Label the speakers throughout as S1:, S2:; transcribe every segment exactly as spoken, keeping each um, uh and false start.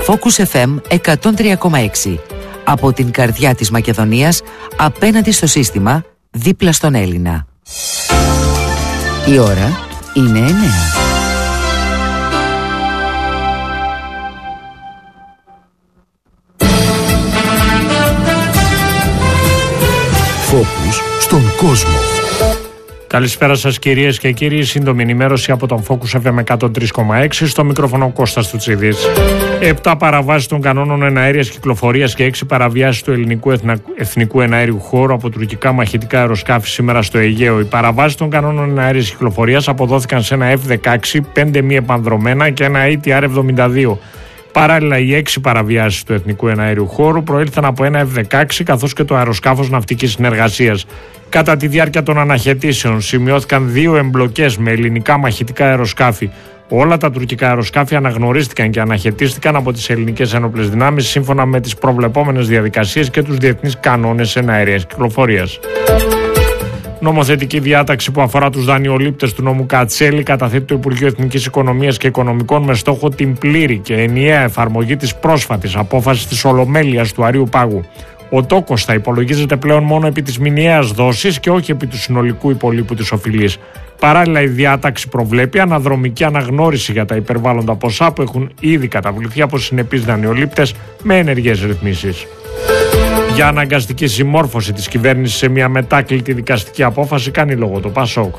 S1: Focus εφ εμ εκατόν τρία κόμμα έξι. Από την καρδιά της Μακεδονίας, απέναντι στο σύστημα, δίπλα στον Έλληνα. Η ώρα είναι εννέα.
S2: Focus στον κόσμο.
S3: Καλησπέρα σας κυρίες και κύριοι, σύντομη ενημέρωση από τον Focus εφ εμ εκατόν τρία κόμμα έξι, στο μικρόφωνο Κώστας Τουτσίδης. Επτά παραβάσεις των κανόνων εναέριας κυκλοφορίας και έξι παραβιάσεις του ελληνικού εθνικού εναέριου χώρου από τουρκικά μαχητικά αεροσκάφη σήμερα στο Αιγαίο. Οι παραβάσεις των κανόνων εναέριας κυκλοφορίας αποδόθηκαν σε ένα εφ δεκαέξι, πέντε μη επανδρομένα και ένα έι τι αρ εβδομήντα δύο. Παράλληλα, οι έξι παραβιάσεις του εθνικού εναέριου χώρου προήλθαν από ένα εφ δεκαέξι καθώς και το αεροσκάφος ναυτικής συνεργασίας. Κατά τη διάρκεια των αναχαιτήσεων σημειώθηκαν δύο εμπλοκές με ελληνικά μαχητικά αεροσκάφη. Όλα τα τουρκικά αεροσκάφη αναγνωρίστηκαν και αναχαιτίστηκαν από τις ελληνικές ένοπλες δυνάμεις σύμφωνα με τις προβλεπόμενες διαδικασίες και τους διεθνείς κανόνες εναέριας κυκλοφορίας. Νομοθετική διάταξη που αφορά τους δανειολήπτες του νόμου Κατσέλη καταθέτει το Υπουργείο Εθνικής Οικονομίας και Οικονομικών με στόχο την πλήρη και ενιαία εφαρμογή της πρόσφατης απόφασης της Ολομέλειας του Αρείου Πάγου. Ο τόκος θα υπολογίζεται πλέον μόνο επί της μηνιαίας δόσης και όχι επί του συνολικού υπολείπου της οφειλής. Παράλληλα, η διάταξη προβλέπει αναδρομική αναγνώριση για τα υπερβάλλοντα ποσά που έχουν ήδη καταβληθεί από συνεπείς δανειολήπτες με ενεργές ρυθμίσεις. Για αναγκαστική συμμόρφωση της κυβέρνησης σε μια μετάκλητη δικαστική απόφαση κάνει λόγο το ΠΑΣΟΚ.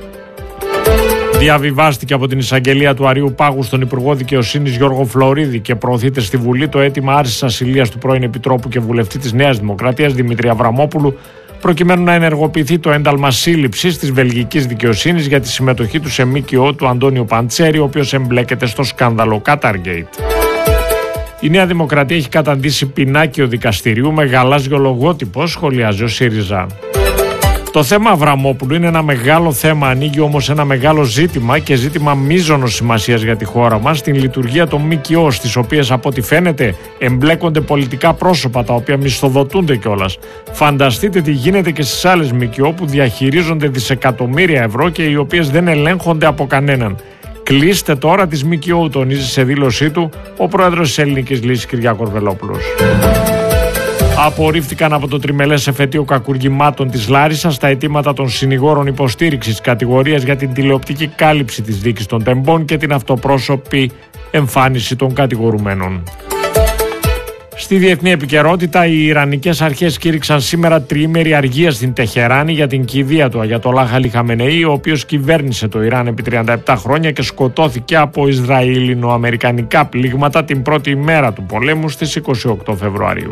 S3: Διαβιβάστηκε από την εισαγγελία του Αρείου Πάγου στον Υπουργό Δικαιοσύνης Γιώργο Φλωρίδη και προωθείται στη Βουλή το αίτημα άρσης ασυλίας του πρώην Επιτρόπου και βουλευτή της Νέας Δημοκρατίας Δημήτρη Αβραμόπουλου, προκειμένου να ενεργοποιηθεί το ένταλμα σύλληψης της βελγικής δικαιοσύνης για τη συμμετοχή του σε ΜΚΟ του Αντώνιο Παντσέρη, ο οποίος εμπλέκεται στο σκάνδαλο Qatargate. Η Νέα Δημοκρατία έχει καταντήσει πινάκιο δικαστηρίου με γαλάζιο λογότυπο, σχολιάζει ο ΣΥΡΙΖΑ. Το θέμα Αβραμόπουλου είναι ένα μεγάλο θέμα, ανοίγει όμως ένα μεγάλο ζήτημα και ζήτημα μείζωνος σημασίας για τη χώρα μας, την λειτουργία των ΜΚΟ, στις οποίες από ό,τι φαίνεται εμπλέκονται πολιτικά πρόσωπα τα οποία μισθοδοτούνται κιόλας. Φανταστείτε τι γίνεται και στις άλλες ΜΚΟ που διαχειρίζονται δισεκατομμύρια ευρώ και οι οποίες δεν ελέγχονται από κανέναν. Κλείστε τώρα τις ΜΚΟ, τονίζει σε δήλωσή του ο πρόεδρος της Ελληνικής Λύσης Κυριάκος Βελόπουλος. Απορρίφθηκαν από το τριμελές εφετείο κακουργημάτων της Λάρισσας τα αιτήματα των συνηγόρων υποστήριξης κατηγορίας για την τηλεοπτική κάλυψη της δίκης των τεμπών και την αυτοπρόσωπη εμφάνιση των κατηγορουμένων. Στη διεθνή επικαιρότητα, οι Ιρανικές αρχές κήρυξαν σήμερα τριήμερη αργία στην Τεχεράνη για την κηδεία του Αγιατολάχ Αλί Χαμενεή, ο οποίος κυβέρνησε το Ιράν επί τριάντα επτά χρόνια και σκοτώθηκε από Ισραηλινο-αμερικανικά πλήγματα την πρώτη ημέρα του πολέμου στις είκοσι οκτώ Φεβρουαρίου.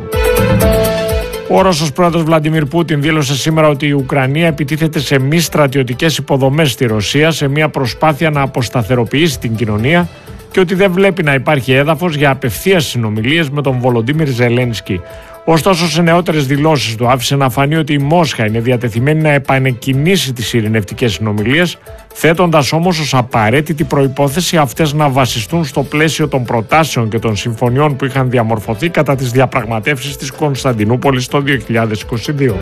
S3: Ο Ρώσος πρόεδρος Βλαντιμίρ Πούτιν δήλωσε σήμερα ότι η Ουκρανία επιτίθεται σε μη στρατιωτικές υποδομές στη Ρωσία σε μια προσπάθεια να αποσταθεροποιήσει την κοινωνία και ότι δεν βλέπει να υπάρχει έδαφος για απευθείας συνομιλίες με τον Βολοντίμιρ Ζελένσκι. Ωστόσο, σε νεότερες δηλώσεις του άφησε να φανεί ότι η Μόσχα είναι διατεθειμένη να επανεκκινήσει τις ειρηνευτικές συνομιλίες, θέτοντας όμως ως απαραίτητη προϋπόθεση αυτές να βασιστούν στο πλαίσιο των προτάσεων και των συμφωνιών που είχαν διαμορφωθεί κατά τις διαπραγματεύσεις της Κωνσταντινούπολης το δύο χιλιάδες είκοσι δύο.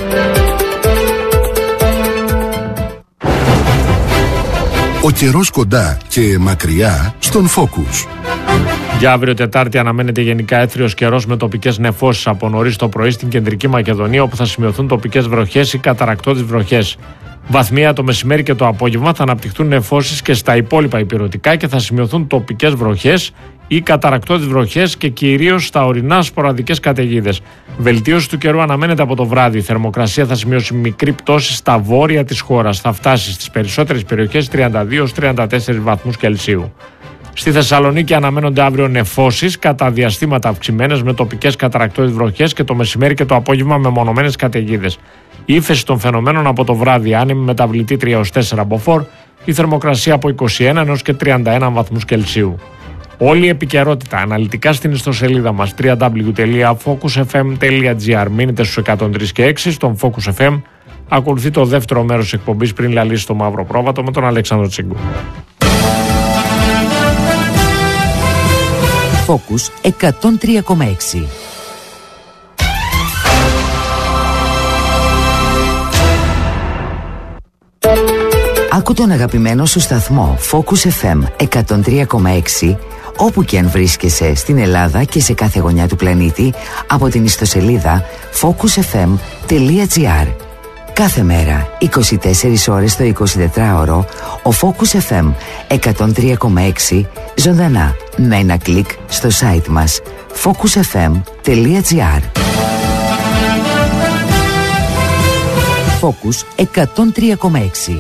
S2: Ο καιρός κοντά και μακριά στον Focus.
S3: Για αύριο Τετάρτη αναμένεται γενικά έθριος καιρός με τοπικές νεφώσεις από νωρίς το πρωί στην κεντρική Μακεδονία, όπου θα σημειωθούν τοπικές βροχές ή καταρρακτώδεις βροχές. Βαθμία το μεσημέρι και το απόγευμα θα αναπτυχθούν νεφώσεις και στα υπόλοιπα ηπειρωτικά και θα σημειωθούν τοπικές βροχές ή καταρρακτώδεις βροχές και κυρίως στα ορεινά σποραδικές καταιγίδες. Βελτίωση του καιρού αναμένεται από το βράδυ. Η θερμοκρασία θα σημειώσει μικρή πτώση στα βόρεια της χώρας. Θα φτάσει στις περισσότερες περιοχές τριάντα δύο έως τριάντα τέσσερις βαθμούς Κελσίου. Στη Θεσσαλονίκη αναμένονται αύριο νεφώσεις κατά διαστήματα αυξημένες με τοπικές καταρρακτώδεις βροχές και το μεσημέρι και το απόγευμα με μονομένες καταιγίδες. Η ύφεση των φαινομένων από το βράδυ, άνεμη μεταβλητή τρία έως τέσσερα μποφόρ, η θερμοκρασία από είκοσι ένα έως και τριάντα ένα βαθμούς Κελσίου. Όλη η επικαιρότητα αναλυτικά στην ιστοσελίδα μας double-u double-u double-u τελεία focus f m τελεία g r. Μείνετε στους εκατόν τρία και έξι στον Focus εφ εμ. Ακολουθεί το δεύτερο μέρος της εκπομπής πριν λαλήσει το μαύρο πρόβατο με τον Αλέξανδρο Τσίγκο.
S1: Focus εκατόν τρία κόμμα έξι. Άκου τον αγαπημένο σου σταθμό Focus εφ εμ εκατόν τρία κόμμα έξι όπου και αν βρίσκεσαι στην Ελλάδα και σε κάθε γωνιά του πλανήτη από την ιστοσελίδα focus f m τελεία g r. Κάθε μέρα, είκοσι τέσσερις ώρες το εικοσιτετράωρο, ο Focus εφ εμ εκατόν τρία κόμμα έξι ζωντανά με ένα κλικ στο site μας focus f m τελεία g r. Focus εκατόν τρία κόμμα έξι.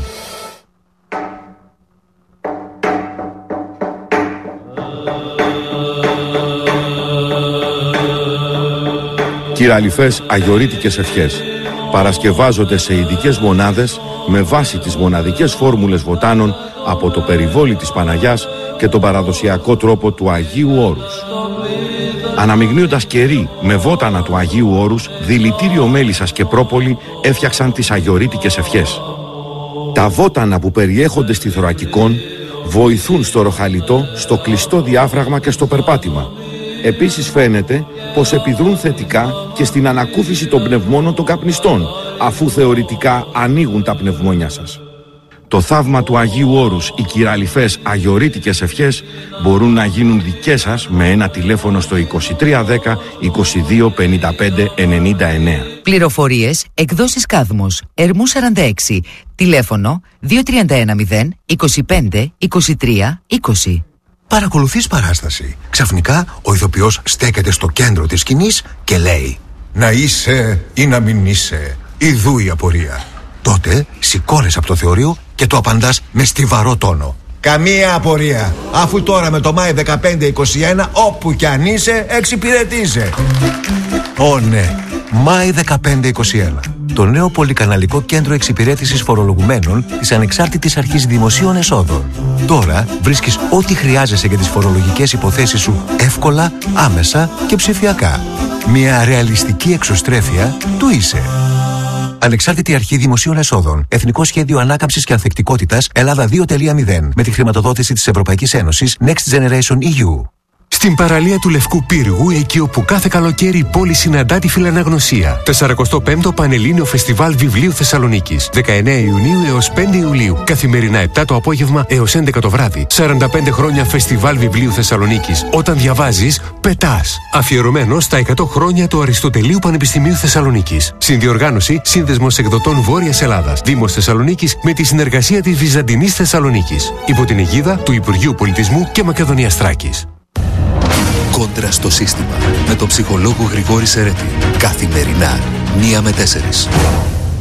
S4: Κυραλιφές αγιορείτικες ευχές παρασκευάζονται σε ειδικές μονάδες με βάση τις μοναδικές φόρμουλες βοτάνων από το περιβόλι της Παναγιάς και τον παραδοσιακό τρόπο του Αγίου Όρους. Αναμειγνύοντας κερί με βότανα του Αγίου Όρους, δηλητήριο μέλισσας και πρόπολη έφτιαξαν τις αγιορείτικες ευχές. Τα βότανα που περιέχονται στη θωρακικόν βοηθούν στο ροχαλιτό, στο κλειστό διάφραγμα και στο περπάτημα. Επίσης φαίνεται πως επιδρούν θετικά και στην ανακούφιση των πνευμόνων των καπνιστών, αφού θεωρητικά ανοίγουν τα πνευμόνια σας. Το θαύμα του Αγίου Όρους, οι κυραλιφές αγιορείτικες ευχές μπορούν να γίνουν δικές σας με ένα τηλέφωνο στο είκοσι τρία δέκα είκοσι δύο πενήντα πέντε ενενήντα εννέα.
S1: Πληροφορίες, εκδόσεις Κάδμος, Ερμού σαράντα έξι, τηλέφωνο δύο τρία ένα μηδέν είκοσι πέντε είκοσι τρία είκοσι.
S5: Παρακολουθείς παράσταση. Ξαφνικά ο ηθοποιός στέκεται στο κέντρο της σκηνής και λέει «Να είσαι ή να μην είσαι, ιδού η απορία». Τότε σηκώνεσαι από το θεωρείο και το απαντάς με στιβαρό τόνο. «Καμία απορία, αφού τώρα με το Μάη δεκαπέντε είκοσι ένα όπου κι αν είσαι εξυπηρετείσαι». Ω ναι, Μάη δεκαπέντε είκοσι ένα. Το νέο πολυκαναλικό κέντρο εξυπηρέτησης φορολογουμένων της Ανεξάρτητης Αρχής Δημοσίων Εσόδων. Τώρα βρίσκεις ό,τι χρειάζεσαι για τις φορολογικές υποθέσεις σου εύκολα, άμεσα και ψηφιακά. Μια ρεαλιστική εξωστρέφεια του είσαι. Ανεξάρτητη Αρχή Δημοσίων Εσόδων. Εθνικό Σχέδιο Ανάκαμψης και Ανθεκτικότητας Ελλάδα δύο κόμμα μηδέν. Με τη χρηματοδότηση της Ευρωπαϊκής Ένωσης Next Generation ι γιου.
S6: Στην παραλία του Λευκού Πύργου, εκεί όπου κάθε καλοκαίρι η πόλη συναντά τη φιλαναγνωσία. σαράντα πέμπτο Πανελλήνιο Φεστιβάλ Βιβλίου Θεσσαλονίκης. δεκαεννέα Ιουνίου έως πέντε Ιουλίου. Καθημερινά επτά το απόγευμα έως έντεκα το βράδυ. σαράντα πέντε χρόνια Φεστιβάλ Βιβλίου Θεσσαλονίκης. Όταν διαβάζεις, πετάς. Αφιερωμένο στα εκατό χρόνια του Αριστοτελείου Πανεπιστημίου Θεσσαλονίκης. Συνδιοργάνωση Σύνδεσμος Εκδοτών Βόρειας Ελλάδας. Δήμος Θεσσαλονίκης με τη συνεργασία της Βυζαντινής Θεσσαλονίκης. Υπό την αιγίδα του Υπουργείου Πολιτισμού και Μακεδονίας Θράκης.
S7: Κόντρα στο σύστημα με τον ψυχολόγο Γρηγόρη Σερέτη. Καθημερινά, μία με τέσσερις.